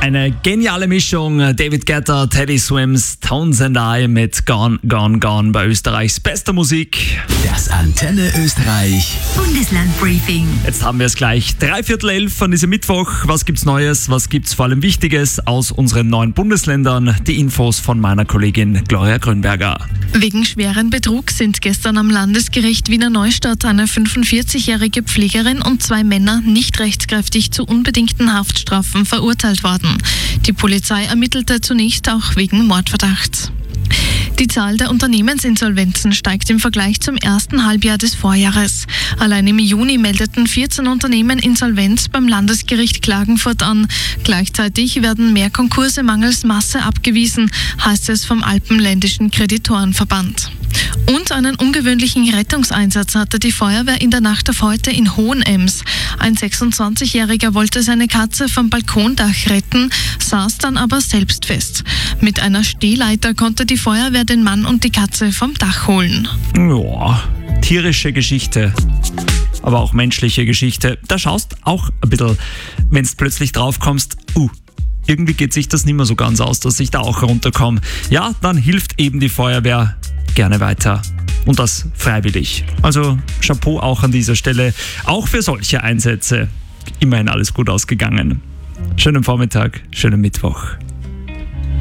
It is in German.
Eine geniale Mischung. David Guetta, Teddy Swims, Tones and I mit Gone, Gone, Gone bei Österreichs bester Musik. Das Antenne Österreich Bundeslandbriefing. Jetzt haben wir es gleich 11:45 an diesem Mittwoch. Was gibt's Neues? Was gibt's vor allem Wichtiges aus unseren 9 Bundesländern? Die Infos von meiner Kollegin Gloria Grünberger. Wegen schweren Betrugs sind gestern am Landesgericht Wiener Neustadt eine 45-jährige Pflegerin und 2 Männer nicht rechtskräftig zu unbedingten Haftstrafen verurteilt worden. Die Polizei ermittelte zunächst auch wegen Mordverdachts. Die Zahl der Unternehmensinsolvenzen steigt im Vergleich zum ersten Halbjahr des Vorjahres. Allein im Juni meldeten 14 Unternehmen Insolvenz beim Landesgericht Klagenfurt an. Gleichzeitig werden mehr Konkurse mangels Masse abgewiesen, heißt es vom Alpenländischen Kreditorenverband. Und einen ungewöhnlichen Rettungseinsatz hatte die Feuerwehr in der Nacht auf heute in Hohenems. Ein 26-Jähriger wollte seine Katze vom Balkondach retten, saß dann aber selbst fest. Mit einer Stehleiter konnte die Feuerwehr den Mann und die Katze vom Dach holen. Ja, tierische Geschichte, aber auch menschliche Geschichte. Da schaust auch ein bisschen, wenn du plötzlich drauf kommst, irgendwie geht sich das nicht mehr so ganz aus, dass ich da auch runterkomme. Ja, dann hilft eben die Feuerwehr gerne weiter. Und das freiwillig. Also Chapeau auch an dieser Stelle, auch für solche Einsätze. Immerhin alles gut ausgegangen. Schönen Vormittag, schönen Mittwoch.